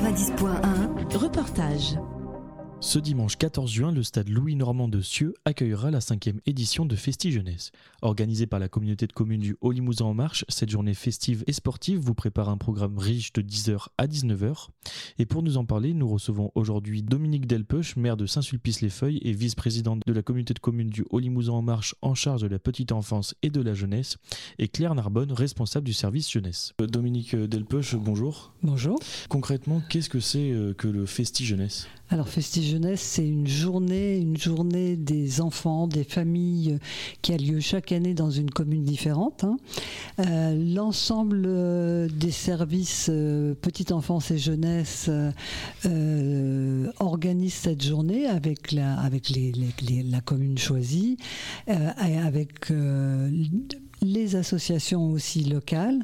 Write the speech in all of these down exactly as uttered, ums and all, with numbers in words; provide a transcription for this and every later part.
quatre-vingt-dix point un. Reportage. Ce dimanche quatorze juin, le stade Louis-Normand de Cieux accueillera la cinquième édition de Festi Jeunesse. Organisée par la communauté de communes du Haut-Limousin en Marche, cette journée festive et sportive vous prépare un programme riche de dix heures à dix-neuf heures. Et pour nous en parler, nous recevons aujourd'hui Dominique Delpeuch, maire de Saint-Sulpice-les-Feuilles et vice-présidente de la communauté de communes du Haut-Limousin en Marche en charge de la petite enfance et de la jeunesse, et Claire Narbonne, responsable du service jeunesse. Dominique Delpeuch, bonjour. Bonjour. Concrètement, qu'est-ce que c'est que le Festi Jeunesse ? Alors Festi Jeunesse, c'est une journée, une journée des enfants, des familles qui a lieu chaque année dans une commune différente. Hein. Euh, l'ensemble euh, des services euh, petite enfance et jeunesse euh, organisent cette journée avec la, avec les, les, les, la commune choisie, euh, avec euh, les associations aussi locales,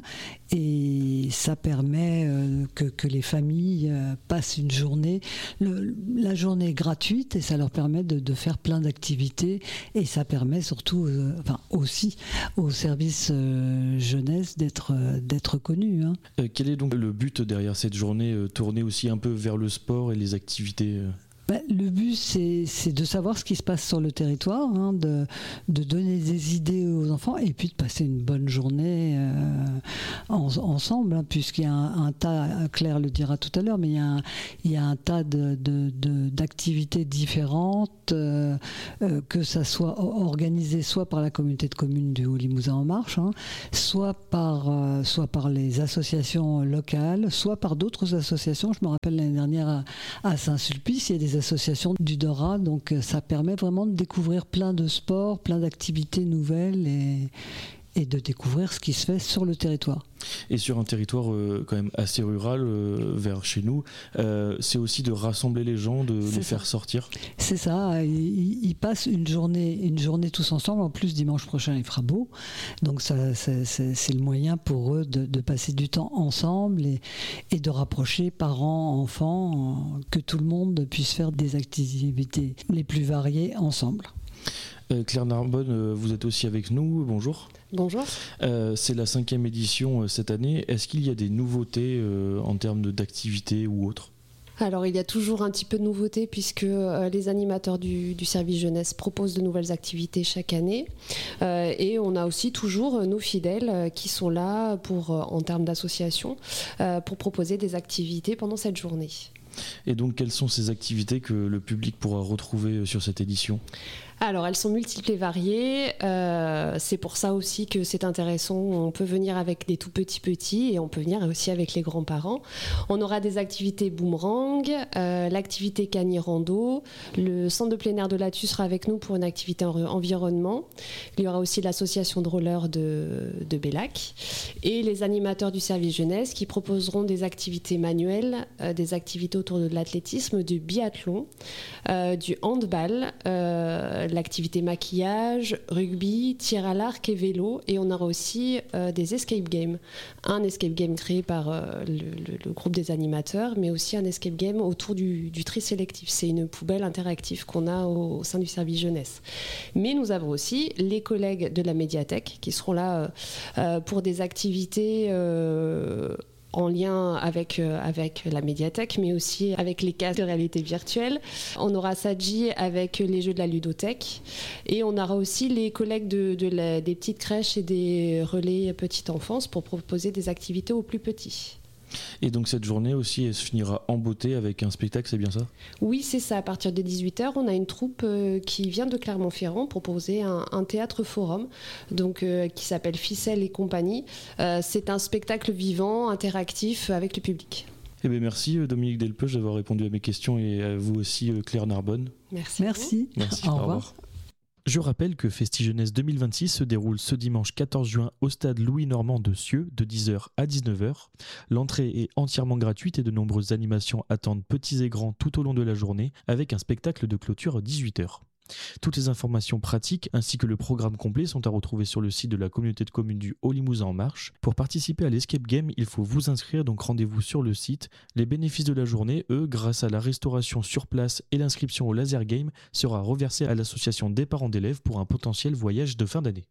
et ça permet euh, que, que les familles euh, passent une journée. Le, la journée est gratuite et ça leur permet de, de faire plein d'activités, et ça permet surtout, euh, enfin aussi au service euh, jeunesse d'être, euh, d'être connu. Hein. Euh, quel est donc le but derrière cette journée, euh, tournée aussi un peu vers le sport et les activités euh Ben, le but, c'est, c'est de savoir ce qui se passe sur le territoire, hein, de, de donner des idées aux enfants et puis de passer une bonne journée euh, en, ensemble, hein, puisqu'il y a un, un tas, Claire le dira tout à l'heure, mais il y a un, il y a un tas de, de, de, d'activités différentes, euh, euh, que ça soit organisé soit par la communauté de communes du Haut-Limousin en Marche, hein, soit, par, euh, soit par les associations locales, soit par d'autres associations. Je me rappelle l'année dernière à, à Saint-Sulpice, il y a des associations du Dora, donc ça permet vraiment de découvrir plein de sports, plein d'activités nouvelles et, et de découvrir ce qui se fait sur le territoire. Et sur un territoire euh, quand même assez rural, euh, vers chez nous, euh, c'est aussi de rassembler les gens, de c'est les ça. faire sortir. C'est ça, ils, ils passent une journée, une journée tous ensemble. En plus, dimanche prochain, il fera beau, donc ça, c'est, c'est, c'est le moyen pour eux de, de passer du temps ensemble et, et de rapprocher parents, enfants, que tout le monde puisse faire des activités les plus variées ensemble. Euh, Claire Narbonne, euh, vous êtes aussi avec nous, bonjour. Bonjour. Euh, c'est la cinquième édition euh, cette année. Est-ce qu'il y a des nouveautés euh, en termes de, d'activités ou autres ? Alors il y a toujours un petit peu de nouveautés puisque euh, les animateurs du, du service jeunesse proposent de nouvelles activités chaque année, euh, et on a aussi toujours euh, nos fidèles euh, qui sont là pour, euh, en termes d'association, euh, pour proposer des activités pendant cette journée. Et donc quelles sont ces activités que le public pourra retrouver sur cette édition ? Alors, elles sont multiples et variées. Euh, c'est pour ça aussi que c'est intéressant. On peut venir avec des tout petits petits et on peut venir aussi avec les grands-parents. On aura des activités boomerang, euh, l'activité cani-rando. Le centre de plein air de Lattu sera avec nous pour une activité en environnement. Il y aura aussi l'association de rollers de, de Bellac. Et les animateurs du service jeunesse qui proposeront des activités manuelles, euh, des activités autour de l'athlétisme, du biathlon, euh, du handball, euh, l'activité maquillage, rugby, tir à l'arc et vélo, et on aura aussi euh, des escape games. Un escape game créé par euh, le, le, le groupe des animateurs, mais aussi un escape game autour du, du tri sélectif. C'est une poubelle interactive qu'on a au, au sein du service jeunesse. Mais nous avons aussi les collègues de la médiathèque qui seront là euh, euh, pour des activités euh, en lien avec, euh, avec la médiathèque, mais aussi avec les casques de réalité virtuelle. On aura Sadji avec les jeux de la ludothèque, et on aura aussi les collègues de, de la, des petites crèches et des relais petite enfance pour proposer des activités aux plus petits. Et donc cette journée aussi, elle se finira en beauté avec un spectacle, c'est bien ça ? Oui, c'est ça. À partir de dix-huit heures, on a une troupe euh, qui vient de Clermont-Ferrand pour proposer un, un théâtre forum, donc, euh, qui s'appelle Ficelle et compagnie. Euh, c'est un spectacle vivant, interactif avec le public. Eh bien, merci Dominique Delpeuch d'avoir répondu à mes questions, et à vous aussi Claire Narbonne. Merci. Merci. Merci. Au Au revoir. revoir. Je rappelle que Festi Jeunesse deux mille vingt-six se déroule ce dimanche quatorze juin au stade Louis-Normand de Cieux de dix heures à dix-neuf heures. L'entrée est entièrement gratuite et de nombreuses animations attendent petits et grands tout au long de la journée, avec un spectacle de clôture à dix-huit heures. Toutes les informations pratiques ainsi que le programme complet sont à retrouver sur le site de la communauté de communes du Haut-Limousin en Marche. Pour participer à l'Escape Game, il faut vous inscrire, donc rendez-vous sur le site. Les bénéfices de la journée, eux, grâce à la restauration sur place et l'inscription au Laser Game, sera reversée à l'association des parents d'élèves pour un potentiel voyage de fin d'année.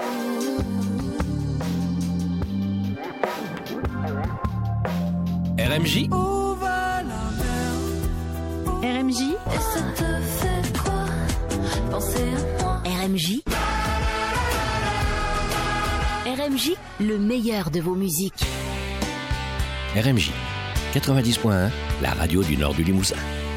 R R M J. Où va la mer? R M J. Et ça te fait quoi? Penser à moi. R M J. R M J, le meilleur de vos musiques. R M J quatre-vingt-dix point un, la radio du nord du Limousin.